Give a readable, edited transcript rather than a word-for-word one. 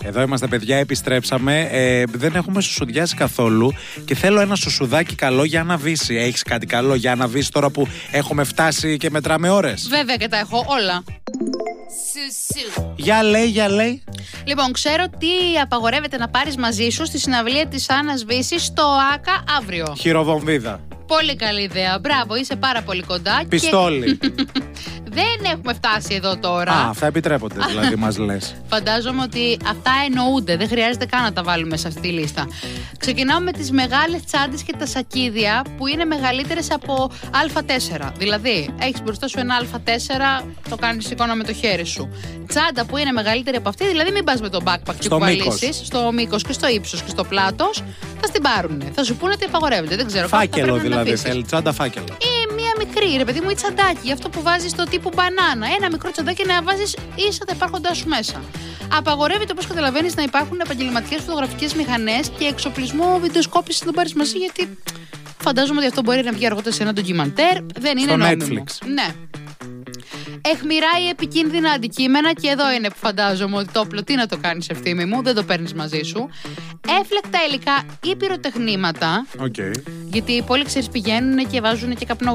Εδώ είμαστε, παιδιά, επιστρέψαμε. Δεν έχουμε σουσουδιάσει καθόλου και θέλω ένα σουσουδάκι καλό για να βύσει. Έχεις κάτι καλό για να βύσει τώρα που έχουμε φτάσει και μετράμε ώρες? Βέβαια και τα έχω όλα. Για λέει. Λοιπόν, ξέρω τι απαγορεύεται να πάρεις μαζί σου στη συναυλία της Άννας Βύσης στο ΆΚΑ αύριο. Χειροβομβίδα. Πολύ καλή ιδέα. Μπράβο, είσαι πάρα πολύ κοντά. Πιστόλι. Δεν έχουμε φτάσει εδώ τώρα. Αυτά επιτρέπονται, δηλαδή, μας λες. Φαντάζομαι ότι αυτά εννοούνται. Δεν χρειάζεται καν να τα βάλουμε σε αυτή τη λίστα. Ξεκινάω με τις μεγάλες τσάντες και τα σακίδια που είναι μεγαλύτερες από Α4. Δηλαδή, έχεις μπροστά σου ένα Α4, το κάνεις εικόνα με το χέρι σου. Τσάντα που είναι μεγαλύτερη από αυτή, δηλαδή μην πας με το backpack και κουβαλήσεις. Στο μήκος και στο ύψος και στο πλάτος, θα στην πάρουνε. Θα σου πούνε ότι απαγορεύεται. Δεν ξέρω. Φάκελο δηλαδή. Θέλει τσάντα φάκελο. Μία μικρή, ρε παιδί μου, ή τσαντάκι, αυτό που βάζεις στο τύπου μπανάνα. Ένα μικρό τσαντάκι να βάζεις ίσα τα υπάρχοντά σου μέσα. Απαγορεύεται, όπως καταλαβαίνεις, να υπάρχουν επαγγελματικές φωτογραφικές μηχανές και εξοπλισμό βιντεοσκόπησης να τον πάρεις μαζί, γιατί φαντάζομαι ότι αυτό μπορεί να βγει αργότερα σε ένα ντοκιμαντέρ. Δεν είναι νόμιμο. Netflix. Ναι. Αιχμηρά ή επικίνδυνα αντικείμενα, και εδώ είναι που φαντάζομαι ότι το όπλο τι να το κάνεις, ευθύμη μου, δεν το παίρνεις μαζί σου. Έφλεκτα υλικά ή πυροτεχνήματα. Okay. Γιατί πολλοί, ξέρεις, πηγαίνουν και βάζουν και καπνό